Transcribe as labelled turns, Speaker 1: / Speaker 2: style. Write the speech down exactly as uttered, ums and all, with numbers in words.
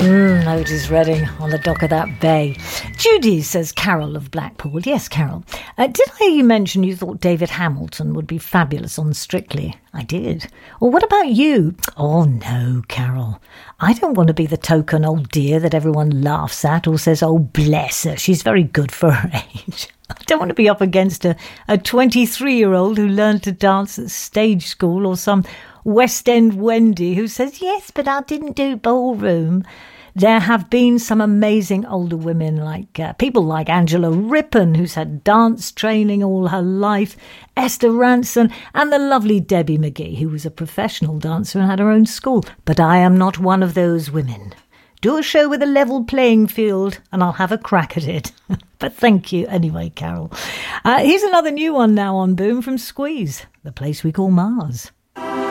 Speaker 1: Mm, Otis Redding on the dock of that bay. Judy, says Carol of Blackpool. Yes, Carol. Uh, did I hear you mention you thought David Hamilton would be fabulous on Strictly? I did. Well, what about you? Oh, no, Carol. I don't want to be the token old dear that everyone laughs at or says, oh, bless her, she's very good for her age. I don't want to be up against a, a twenty-three-year-old who learned to dance at stage school or some West End Wendy who says, yes, but I didn't do ballroom. There have been some amazing older women, like uh, people like Angela Rippon, who's had dance training all her life, Esther Ranson, and the lovely Debbie McGee, who was a professional dancer and had her own school. But I am not one of those women. Do a show with a level playing field and I'll have a crack at it. But thank you anyway, Carol. Uh, here's another new one now on Boom from Squeeze, the place we call Mars.